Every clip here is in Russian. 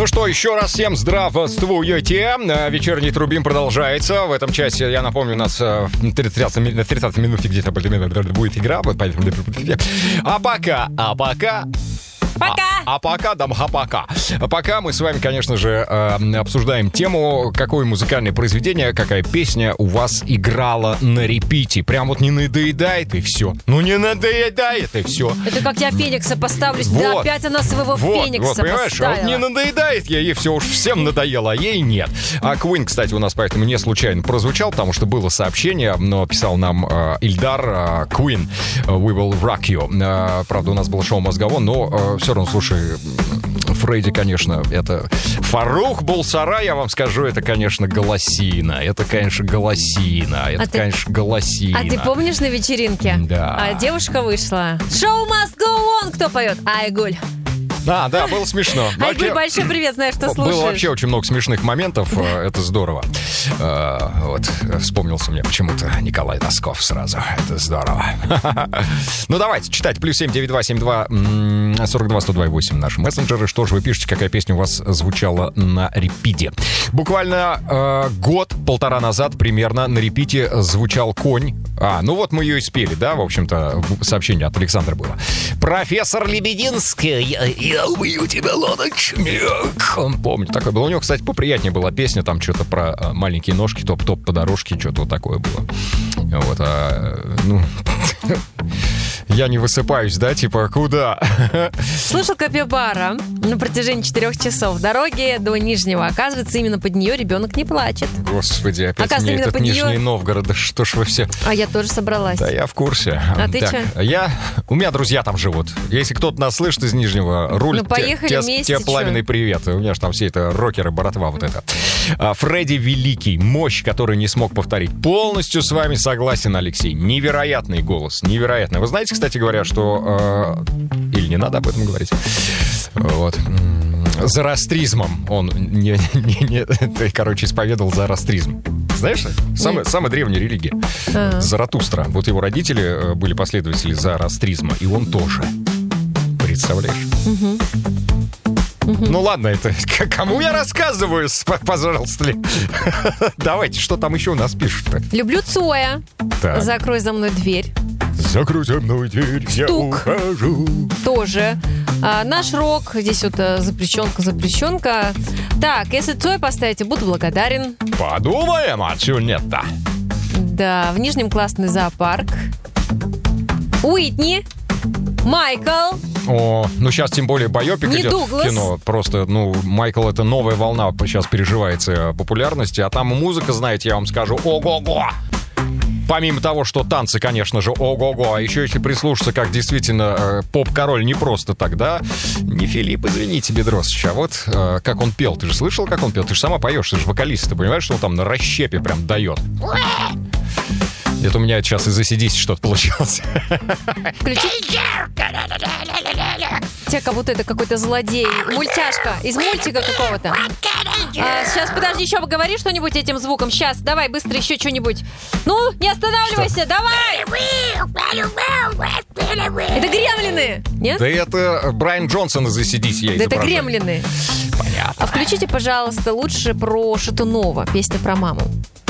Ну что, еще раз всем здравствуйте. Вечерний Трубим продолжается. В этом часе, я напомню, у нас на 30 минуте где-то будет игра. А пока. Пока мы с вами, конечно же, обсуждаем тему, какое музыкальное произведение, какая песня у вас играла на репите. Прям вот не надоедает и все. Ну не надоедает и все. Это как я Феникса поставлю. Вот. Да опять она своего Феникса понимаешь, поставила. Вот не надоедает ей все уж всем надоело, а ей нет. А Queen, кстати, у нас поэтому не случайно прозвучал, потому что было сообщение, но писал нам Ильдар, Queen, We Will Rock You. Правда, у нас было шоу «Мозговон», но все равно, слушай, Фредди, конечно, это Фарух Булсара, я вам скажу, это, конечно, голосина. Это, конечно, голосина. А ты помнишь на вечеринке? Да. Девушка вышла. Show must go on. Кто поет? Айгуль. Да, было смешно. Айгуль, большой привет, знаешь, что слушаешь. Было вообще очень много смешных моментов, это здорово. Вот, вспомнился мне почему-то Николай Носков сразу. Это здорово. Ну, давайте, читайте. +7 9272 42 102 наши мессенджеры. Что же вы пишете, какая песня у вас звучала на репите? Буквально год-полтора назад примерно на репите звучал «Конь». Ну вот мы ее и спели, да, в общем-то, сообщение от Александра было. Профессор Лебединская, я убью тебя, лодочник. Помню, такое было. У него, кстати, поприятнее была песня, там что-то про маленькие ножки, топ-топ по дорожке, что-то вот такое было. Вот, я не высыпаюсь, да, типа, куда? Слушал Капибара на протяжении 4 часов дороги до Нижнего. Оказывается, именно под нее ребенок не плачет. Господи, опять мне этот Нижний Новгород, да что ж вы все... А я тоже собралась. Да, я в курсе. А ты что? У меня друзья там живут. Если кто-то нас слышит из Нижнего, руль, тебе пламенный привет. У меня же там все это рокеры, братва вот это. Фредди Великий, мощь, которую не смог повторить. Полностью с вами согласен, Алексей. Невероятный голос, невероятный. Вы знаете, кстати говоря, что... Или не надо об этом говорить. Вот. Зороастризмом он исповедовал зороастризм. Знаешь, самая древняя религия. Заратустра. Вот его родители были последователи зороастризма, и он тоже. Представляешь? Ну ладно, это кому я рассказываю, пожалуйста. Давайте, что там еще у нас пишут-то? Люблю Цоя. Закрой за мной дверь. Закрой за мной дверь, Стук. Я ухожу. Тоже. Наш рок, здесь вот запрещенка. Так, если Цой поставите, буду благодарен. Подумаем, а чего нет-то? Да, в Нижнем классный зоопарк. Уитни. Майкл. Сейчас тем более байопик не идет Дуглас. в кино. Просто, Майкл — это новая волна сейчас переживается популярности. А там музыка, знаете, я вам скажу, ого-го! Помимо того, что танцы, конечно же, ого-го, а еще если прислушаться, как действительно поп-король не просто тогда, не Филипп, извините, Бедросович, а вот как он пел. Ты же слышал, как он пел? Ты же сама поешь, ты же вокалист, ты понимаешь, что он там на расщепе прям дает? Это у меня сейчас из AC/DC что-то получилось. Включи. Тебе как будто это какой-то злодей. Мультяшка из мультика какого-то. Сейчас, подожди, еще поговори что-нибудь этим звуком. Сейчас, давай, быстро еще что-нибудь. Ну, не останавливайся, давай! Это гремлины, нет? Да это Брайан Джонсон из AC/DC. Да это гремлины. Понятно. А включите, пожалуйста, лучше про Шатунова, песня про маму.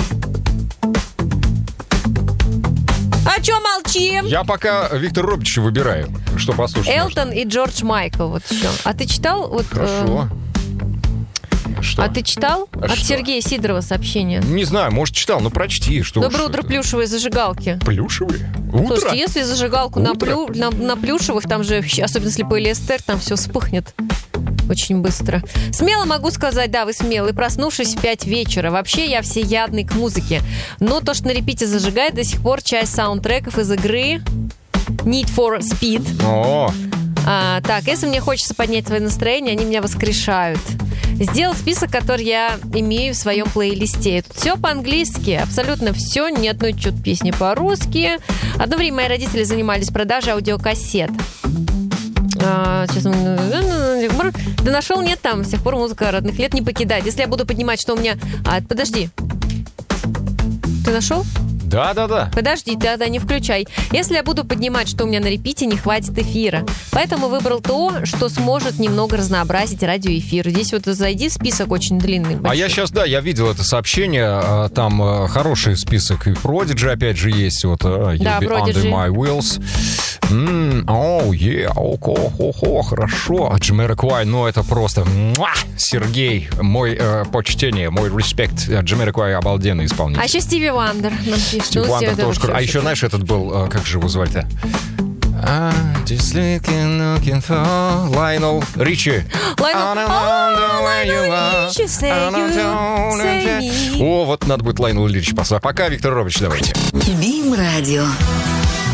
А чё молчим? Я пока Виктора Робича выбираю, что послушать. Элтон можно. И Джордж Майкл, вот еще. А ты читал? Вот, Хорошо. Что? А ты читал от что? Сергея Сидорова сообщение? Не знаю, может, читал, но прочти. Что Доброе утро, плюшевые зажигалки. Плюшевые? Утро? Слушайте, если зажигалку на плюшевых, там же, особенно если полиэстер, там все вспыхнет очень быстро. Смело могу сказать, да, вы смелый, проснувшись в 5 вечера. Вообще я всеядный к музыке. Но то, что на репите зажигает, до сих пор часть саундтреков из игры Need for Speed. О. Так, если мне хочется поднять свое настроение, они меня воскрешают. Сделал список, который я имею в своем плейлисте. Тут все по-английски, абсолютно все, ни одной чё-то песни по-русски. Одно время мои родители занимались продажей аудиокассет. Сейчас да нашел, нет там. С тех пор музыка родных лет не покидает. Если я буду поднимать, что у меня... подожди. Ты нашел? Да. Подожди, тогда не включай. Если я буду поднимать, что у меня на репите, не хватит эфира. Поэтому выбрал то, что сможет немного разнообразить радиоэфир. Здесь вот зайди, список очень длинный. Большой. А я сейчас, я видел это сообщение. Там хороший список. И Prodigy, опять же, есть. Вот You'll Be Under My Wheels. Хорошо. Jamiroquai, это просто... Сергей, мой почтение, мой респект. Jamiroquai обалденный исполнитель. А еще Стиви Вандер нам пишет. Стиви Вандер тоже круто. А еще, знаешь, этот был, как же его звали-то? Just looking for Lionel Richie. О, вот надо будет Lionel Richie послать. Пока, Виктор Робович, давайте. Бим Радио.